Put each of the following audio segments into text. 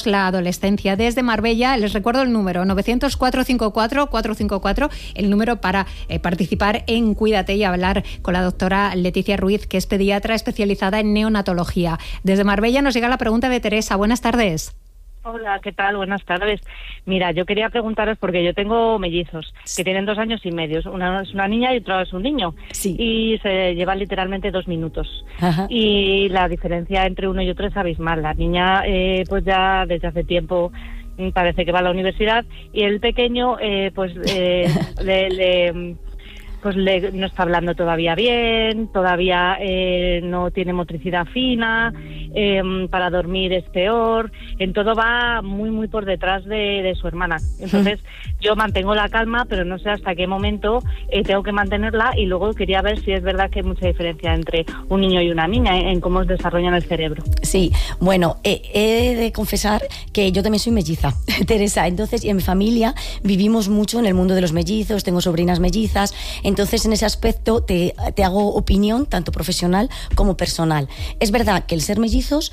niños, la adolescencia. Desde Marbella, les recuerdo el número 900-454-454, el número para participar en Cuídate y hablar con la doctora Leticia Ruiz, que es pediatra especializada en neonatología. Desde Marbella nos llega la pregunta de Teresa. Buenas tardes. Hola, ¿qué tal? Buenas tardes. Mira, yo quería preguntaros, porque yo tengo mellizos que tienen 2 años y medio. Una es una niña y otra es un niño. Sí. Y se llevan literalmente 2 minutos. Ajá. Y la diferencia entre uno y otro es abismal. La niña, pues ya desde hace tiempo parece que va a la universidad, y el pequeño, no está hablando todavía bien, todavía no tiene motricidad fina, para dormir es peor, en todo va muy muy por detrás de su hermana. Entonces yo mantengo la calma, pero no sé hasta qué momento tengo que mantenerla, y luego quería ver si es verdad que hay mucha diferencia entre un niño y una niña en cómo se desarrollan el cerebro. Sí, bueno, he de confesar que yo también soy melliza, Teresa, entonces, y en mi familia vivimos mucho en el mundo de los mellizos, tengo sobrinas mellizas. Entonces, en ese aspecto te hago opinión, tanto profesional como personal. Es verdad que el ser mellizos,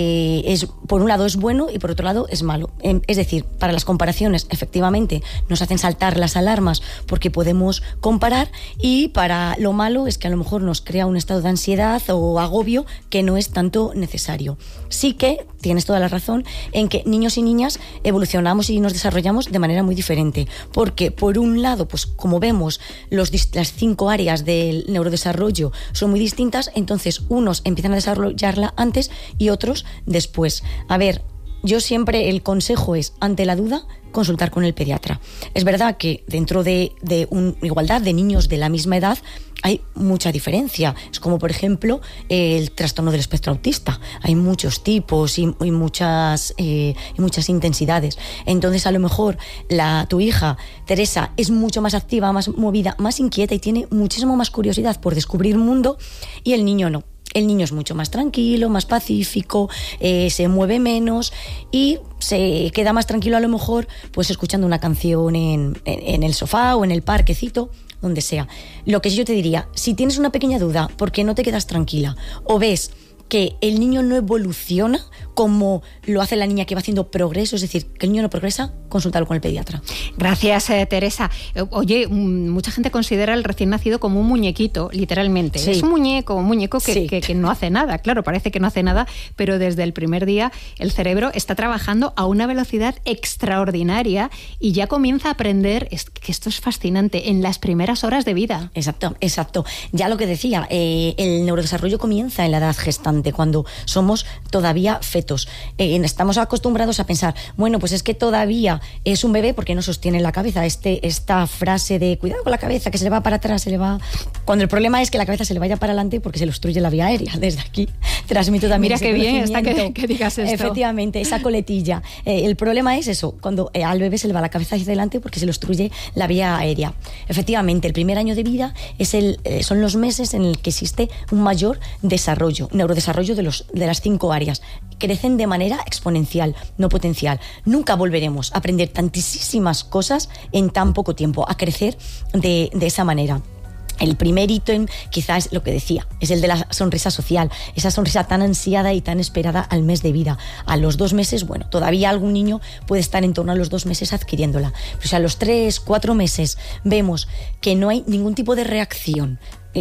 por un lado es bueno y por otro lado es malo. Es decir, para las comparaciones, efectivamente, nos hacen saltar las alarmas porque podemos comparar, y para lo malo es que a lo mejor nos crea un estado de ansiedad o agobio que no es tanto necesario. Sí que tienes toda la razón en que niños y niñas evolucionamos y nos desarrollamos de manera muy diferente, porque por un lado, pues como vemos, las 5 áreas del neurodesarrollo son muy distintas, entonces unos empiezan a desarrollarla antes y otros después. A ver, yo siempre el consejo es, ante la duda, consultar con el pediatra. Es verdad que dentro de una igualdad de niños de la misma edad hay mucha diferencia. Es como, por ejemplo, el trastorno del espectro autista. Hay muchos tipos y muchas intensidades. Entonces, a lo mejor tu hija, Teresa, es mucho más activa, más movida, más inquieta y tiene muchísimo más curiosidad por descubrir un mundo, y el niño no. El niño es mucho más tranquilo, más pacífico, se mueve menos y se queda más tranquilo a lo mejor pues escuchando una canción en el sofá o en el parquecito, donde sea. Lo que yo te diría, si tienes una pequeña duda porque no te quedas tranquila o ves que el niño no evoluciona como lo hace la niña, que va haciendo progreso, es decir, que el niño no progresa, consúltalo con el pediatra. Gracias, Teresa. Oye, mucha gente considera el recién nacido como un muñequito, literalmente. Sí. Es un muñeco que no hace nada. Claro, parece que no hace nada, pero desde el primer día el cerebro está trabajando a una velocidad extraordinaria y ya comienza a aprender, que esto es fascinante, en las primeras horas de vida. Exacto. Ya lo que decía, el neurodesarrollo comienza en la edad gestante, cuando somos todavía fetos. Estamos acostumbrados a pensar, bueno, pues es que todavía es un bebé porque no sostiene la cabeza. Esta frase de cuidado con la cabeza, que se le va para atrás, cuando el problema es que la cabeza se le vaya para adelante porque se le obstruye la vía aérea. Desde aquí transmito también. Mira qué bien está que digas esto. Efectivamente, esa coletilla. El problema es eso, cuando al bebé se le va la cabeza hacia adelante porque se le obstruye la vía aérea. Efectivamente, el primer año de vida son los meses en el que existe un mayor desarrollo, neurodesarrollo de las 5 áreas. Crecen de manera exponencial, no potencial. Nunca volveremos a aprender tantísimas cosas en tan poco tiempo, a crecer de esa manera. El primer ítem, quizás lo que decía, es el de la sonrisa social, esa sonrisa tan ansiada y tan esperada al mes de vida. A los 2 meses, bueno, todavía algún niño puede estar en torno a los 2 meses adquiriéndola. Pero si a los 3, 4 meses vemos que no hay ningún tipo de reacción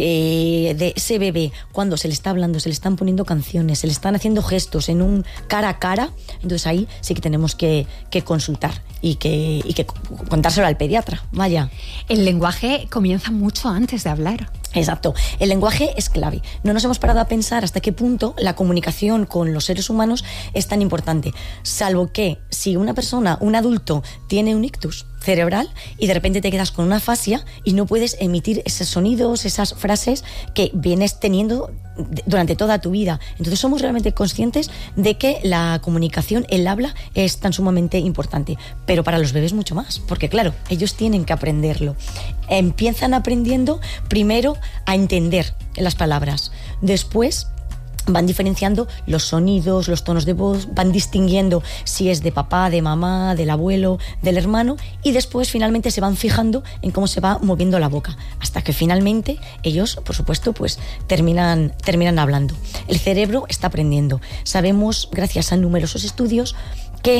de ese bebé, cuando se le está hablando, se le están poniendo canciones, se le están haciendo gestos en un cara a cara, entonces ahí sí que tenemos que consultar y que contárselo al pediatra. Vaya. El lenguaje comienza mucho antes de hablar. Exacto. El lenguaje es clave. No nos hemos parado a pensar hasta qué punto la comunicación con los seres humanos es tan importante. Salvo que si una persona, un adulto, tiene un ictus cerebral y de repente te quedas con una afasia y no puedes emitir esos sonidos, esas frases que vienes teniendo durante toda tu vida. Entonces somos realmente conscientes de que la comunicación, el habla, es tan sumamente importante. Pero para los bebés mucho más, porque claro, ellos tienen que aprenderlo. Empiezan aprendiendo primero a entender las palabras, después van diferenciando los sonidos, los tonos de voz, van distinguiendo si es de papá, de mamá, del abuelo, del hermano, y después finalmente se van fijando en cómo se va moviendo la boca, hasta que finalmente ellos, por supuesto, pues terminan hablando. El cerebro está aprendiendo. Sabemos, gracias a numerosos estudios,